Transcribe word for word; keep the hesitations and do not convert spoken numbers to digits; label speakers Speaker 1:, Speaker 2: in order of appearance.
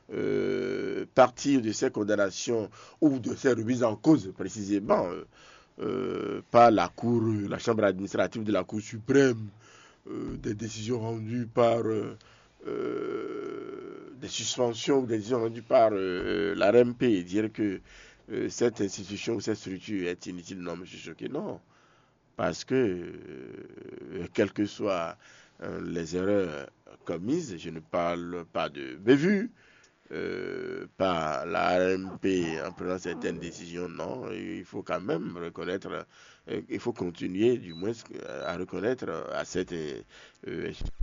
Speaker 1: euh, partir de ces condamnations ou de ces remises en cause précisément euh, euh, par la Cour, la Chambre administrative de la Cour suprême, euh, des décisions rendues par euh, euh, des suspensions ou des décisions rendues par euh, la R M P et dire que euh, cette institution ou cette structure est inutile. Non, monsieur Choquet, non. Parce que, euh, quelles que soient euh, les erreurs commises, je ne parle pas de bévues, euh, par la R M P en prenant certaines décisions, non, il faut quand même reconnaître, euh, il faut continuer du moins à reconnaître à cette euh,